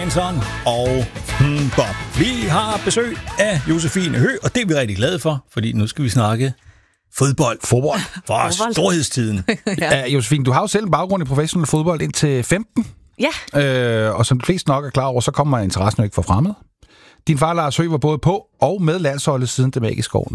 Svensson og Bob. Vi har besøg af Josefine Høgh, og det er vi rigtig glade for, fordi nu skal vi snakke fodbold. Fra storhedstiden. Ja. Josefine, du har jo selv en baggrund i professionel fodbold indtil 15. Ja. Og som de fleste nok er klar over, så kommer interessen jo ikke fra fremmed. Din far, Lars Høgh, var både på og med landsholdet siden det magiske år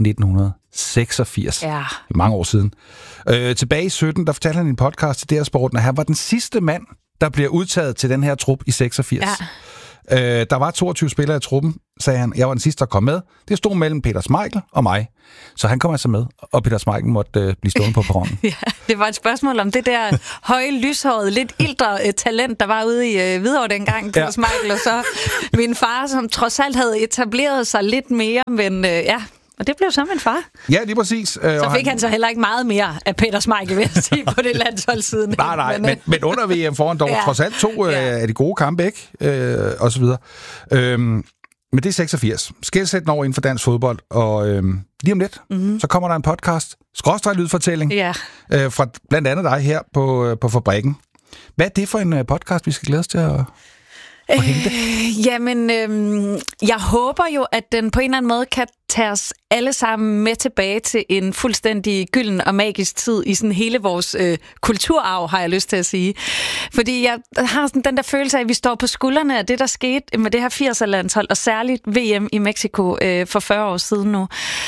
1986. Ja. Mange år siden. Tilbage i 17, der fortalte han i en podcast til DR Sporten, at han var den sidste mand, der bliver udtaget til den her trup i 86. Ja. Der var 22 spillere i truppen, sagde han. Jeg var den sidste, der kom med. Det stod mellem Peter Schmeichel og mig. Så han kom altså med, og Peter Schmeichel måtte blive stående på perronen. Ja, det var et spørgsmål om det der høje, lyshårede, lidt ældre talent, der var ude i Hvidovre dengang, Peter Schmeichel, og så min far, som trods alt havde etableret sig lidt mere, men og det blev så min far. Ja, lige præcis. Så fik han så heller ikke meget mere af Peter Schmeichel, vil jeg sige, på det landsholdssiden. Nej, men under VM foran dog trods alt to af de gode kampe, ikke? Og så videre. Men det er 86. Skelsættende år inden for dansk fodbold, og lige om lidt, så kommer der en podcast, /lydfortælling, fra blandt andet dig her på Fabrikken. Hvad er det for en podcast, vi skal glæde os til at hente? Jamen, jeg håber jo, at den på en eller anden måde kan tage os alle sammen med tilbage til en fuldstændig gylden og magisk tid i sådan hele vores kulturarv, har jeg lyst til at sige. Fordi jeg har sådan den der følelse af, at vi står på skuldrene af det, der skete med det her 80'er-landshold, og særligt VM i Mexico for 40 år siden nu.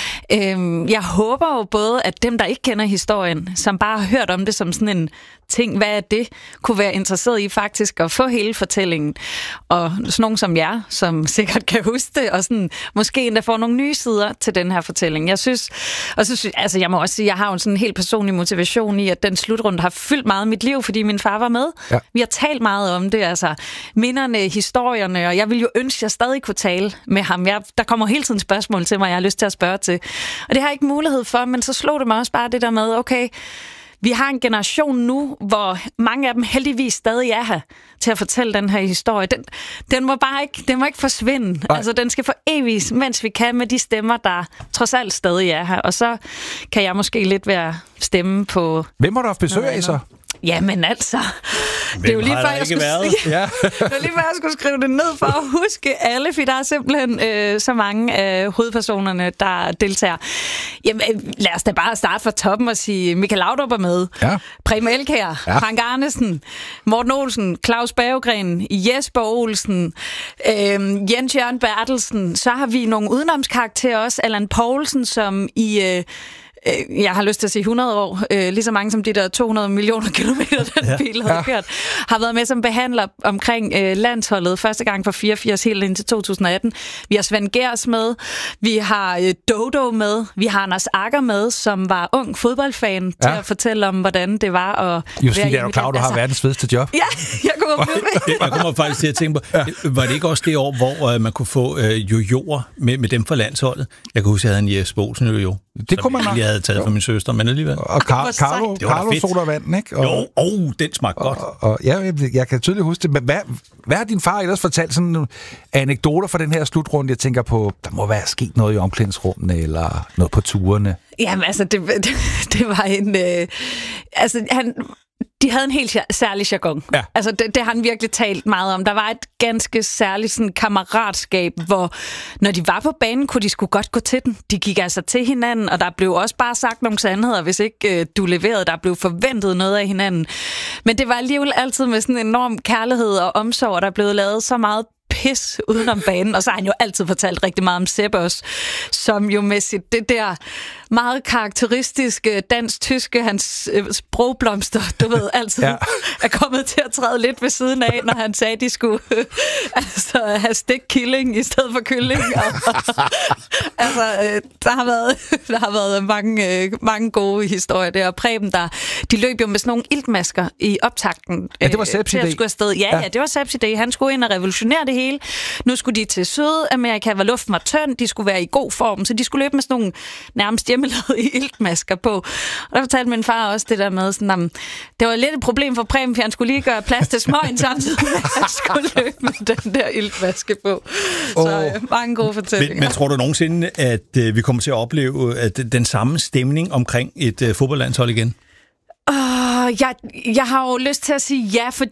Jeg håber jo både, at dem, der ikke kender historien, som bare har hørt om det som sådan en ting, hvad er det, kunne være interesseret i faktisk at få hele fortællingen. Og sådan nogen som jer, som sikkert kan huske det, og sådan, måske endda får nogle nye sider til den her fortælling. Jeg synes, altså jeg må også sige, jeg har jo sådan en helt personlig motivation i, at den slutrunde har fyldt meget af mit liv, fordi min far var med. Ja. Vi har talt meget om det, altså minderne, historierne, og jeg vil jo ønske, at jeg stadig kunne tale med ham. Der kommer hele tiden spørgsmål til mig, jeg har lyst til at spørge til. Og det har jeg ikke mulighed for, men så slog det mig også bare det der med, okay, vi har en generation nu, hvor mange af dem heldigvis stadig er her til at fortælle den her historie. Den må ikke forsvinde. Nej. Altså, den skal for evigt, mens vi kan, med de stemmer, der trods alt stadig er her. Og så kan jeg måske lidt være stemme på... Hvem har du haft besøg af så? Jamen altså, det er jo lige før, jeg skulle skrive det ned for at huske alle, for der er simpelthen så mange af hovedpersonerne, der deltager. Jamen, lad os da bare starte fra toppen og sige, Michael Laudrup er med, Preben Elkjær, Frank Arnesen, Morten Olsen, Claus Berggren, Jesper Olsen, Jens Jørgen Bertelsen. Så har vi nogle udenomskarakterer også, Allan Poulsen, som i... jeg har lyst til at sige 100 år, lige så mange som de der 200 millioner kilometer, den bil havde kørt, har været med som behandler omkring landsholdet første gang fra 84 helt indtil 2018. Vi har Svend Gers med, vi har Dodo med, vi har Anders Agger med, som var ung fodboldfan til at fortælle om, hvordan det var at Josefine, det er jo klart, du har verdens fedeste job. Ja, jeg kommer faktisk til at tænke på, var det ikke også det år, hvor man kunne få jojoer med dem fra landsholdet? Jeg kan huske, at jeg havde en Jesper Olsen jojo. Det kunne man nok. Jeg havde taget fra min søster, men alligevel. Og Carlo sodavand, ikke? Jo, den smagte godt. Og jeg kan tydeligt huske det. Men hvad har din far ellers fortalt sådan nogle anekdoter fra den her slutrunde? Jeg tænker på, der må være sket noget i omklædningsrummene, eller noget på turene. Jamen, altså, det var en... De havde en helt særlig jargon. Ja. Altså, det har han virkelig talt meget om. Der var et ganske særligt sådan, kammeratskab, hvor når de var på banen, kunne de sgu godt gå til den. De gik altså til hinanden, og der blev også bare sagt nogle sandheder, hvis ikke du leverede. Der blev forventet noget af hinanden. Men det var alligevel altid med sådan en enorm kærlighed og omsorg, og der blev lavet så meget pis udenom banen, og så har han jo altid fortalt rigtig meget om Sepp også, som jo med sit det der meget karakteristiske dansk-tyske, hans sprogblomster, du ved, altid er kommet til at træde lidt ved siden af, når han sagde, at de skulle have stik-killing i stedet for kylling. Altså, der har været mange gode historier der, og Preben de løb jo med sådan nogle iltmasker i optakten. Ja, det var Sepps idé. Ja, det var Sepps idé. Han skulle ind og revolutionere det hele. Nu skulle de til Sydamerika, hvor luften var tynd, de skulle være i god form, så de skulle løbe med sådan nogle nærmest hjemmelavede iltmasker på. Og der fortalte min far også det der med, sådan, det var lidt et problem for Preben, for han skulle lige gøre plads til smøgen samtidig med, at han skulle løbe med den der iltmaske på. Så mange gode fortællinger. Men tror du nogensinde, at vi kommer til at opleve at den samme stemning omkring et fodboldlandshold igen? Jeg har jo lyst til at sige ja, fordi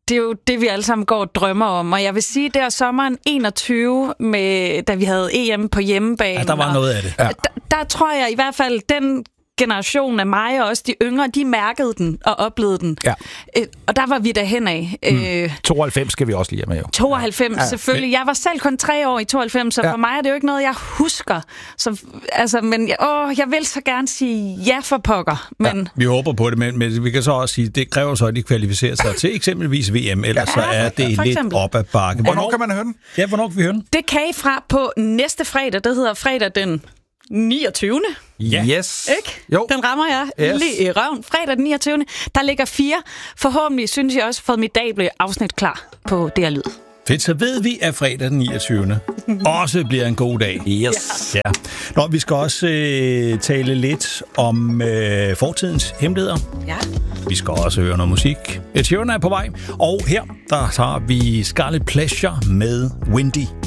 det er jo det, vi alle sammen går og drømmer om. Og jeg vil sige, der sommeren 21, da vi havde EM på hjemmebane... Ja, der var noget af det. Ja. Der tror jeg i hvert fald, den generation af mig og også de yngre, de mærkede den og oplevede den. Ja. Og der var vi derhen af. 92 skal vi også lige have med, jo. 92, selvfølgelig. Jeg var selv kun 3 år i 92, så for mig er det jo ikke noget, jeg husker. Så, altså, men jeg vil så gerne sige ja for pokker. Men... Vi håber på det, men vi kan så også sige, det kræver så, at de kvalificerer sig til eksempelvis VM, ellers så er det lidt op ad bakke. Hvornår kan man høre den? Ja, hvornår kan vi høre den? Det kan I fra på næste fredag. Det hedder fredag den 29. Ja. Yes. Ikke? Jo. Den rammer jeg lige i røven. Fredag den 29. Der ligger 4. Forhåbentlig synes jeg også formidable afsnit klar på DR Lyd. Fedt, så ved vi, at fredag den 29. også bliver en god dag. Yes. Ja. Nå, vi skal også tale lidt om fortidens hemmeligheder. Ja. Vi skal også høre noget musik. Ed Sheeran er på vej. Og her, der har vi Scarlet Pleasure med Windy.